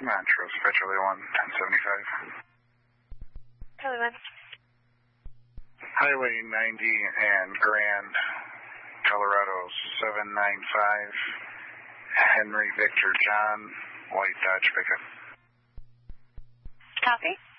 Montrose, Charlie 1, 1075. Charlie 1. Highway 90 and Grand, Colorado 795. Henry Victor John, white Dodge pickup. Copy.